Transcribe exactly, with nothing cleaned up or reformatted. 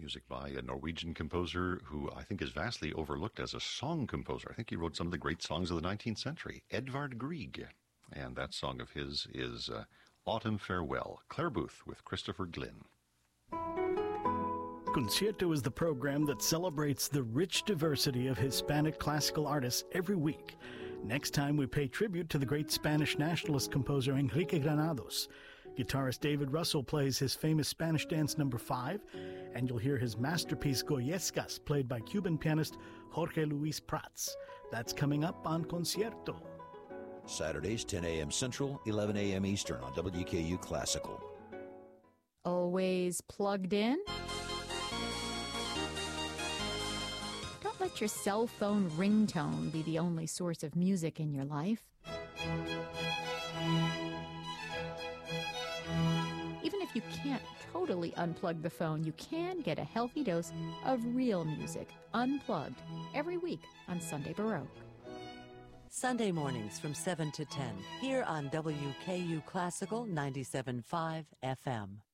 music by a Norwegian composer who I think is vastly overlooked as a song composer. I think he wrote some of the great songs of the nineteenth century, Edvard Grieg. And that song of his is uh, Autumn Farewell, Claire Booth with Christopher Glynn. Concierto is the program that celebrates the rich diversity of Hispanic classical artists every week. Next time, we pay tribute to the great Spanish nationalist composer Enrique Granados. Guitarist David Russell plays his famous Spanish dance number five, and you'll hear his masterpiece Goyescas, played by Cuban pianist Jorge Luis Prats. That's coming up on Concierto. Saturdays, ten a.m. Central, eleven a.m. Eastern on W K U Classical. Always plugged in? Don't let your cell phone ringtone be the only source of music in your life. Even if you can't totally unplug the phone, you can get a healthy dose of real music, unplugged, every week on Sunday Baroque. Sunday mornings from seven to ten, here on W K U Classical ninety-seven point five F M.